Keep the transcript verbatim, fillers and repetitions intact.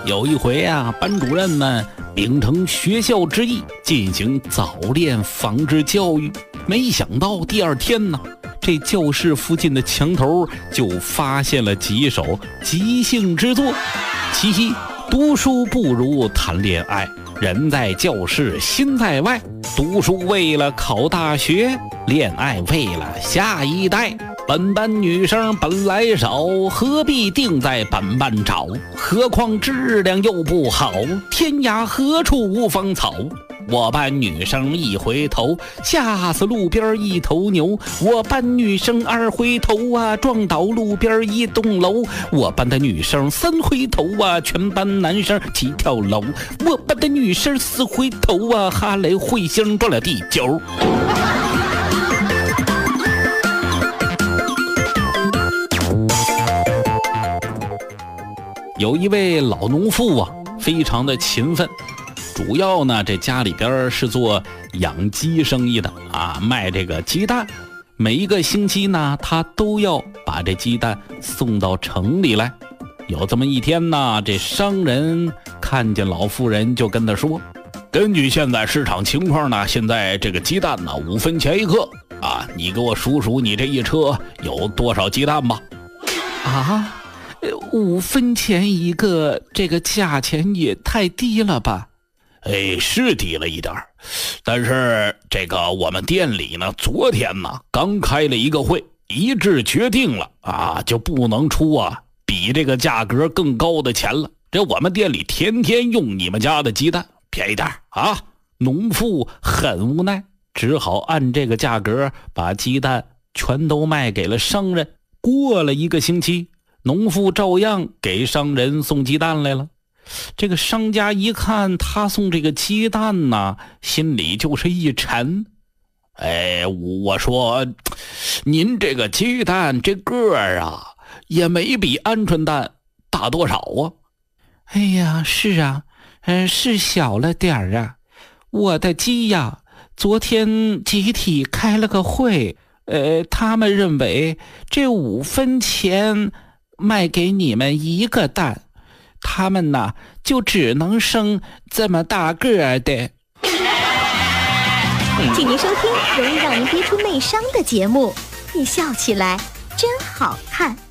有一回啊，班主任们秉承学校之意进行早恋防治教育，没想到第二天呢，这教室附近的墙头就发现了几首即兴之作。其一，读书不如谈恋爱，人在教室心在外，读书为了考大学，恋爱为了下一代。本班女生本来少，何必定在本班找？何况质量又不好，天涯何处无芳草？我班女生一回头，吓死路边一头牛。我班女生二回头啊，撞倒路边一栋楼。我班的女生三回头啊，全班男生齐跳楼。我班的女生四回头啊，哈雷彗星撞了地球。有一位老农妇啊，非常的勤奋，主要呢这家里边是做养鸡生意的啊，卖这个鸡蛋。每一个星期呢，他都要把这鸡蛋送到城里来。有这么一天呢，这商人看见老妇人，就跟他说：根据现在市场情况呢，现在这个鸡蛋呢五分钱一个啊，你给我数数你这一车有多少鸡蛋吧。啊，五分钱一个，这个价钱也太低了吧？哎，是低了一点，但是这个我们店里呢，昨天呢刚开了一个会，一致决定了啊，就不能出啊比这个价格更高的钱了。这我们店里天天用你们家的鸡蛋，便宜点啊！农妇很无奈，只好按这个价格把鸡蛋全都卖给了商人。过了一个星期，农妇照样给商人送鸡蛋来了。这个商家一看他送这个鸡蛋呢，心里就是一沉。哎，我说您这个鸡蛋这个儿啊，也没比鹌鹑蛋大多少啊。哎呀，是啊，嗯，是小了点儿啊。我的鸡呀，昨天集体开了个会，呃，他们认为这五分钱卖给你们一个蛋，他们呢就只能生这么大个的。 请您收听容易让人憋出内伤的节目，你笑起来真好看。